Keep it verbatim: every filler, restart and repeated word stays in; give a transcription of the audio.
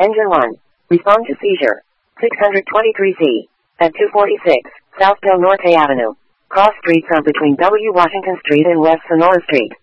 Engine one. Respond to seizure. six twenty-three C. At two forty-six, South Del Norte Avenue. Cross street from between W. Washington Street and West Sonora Street.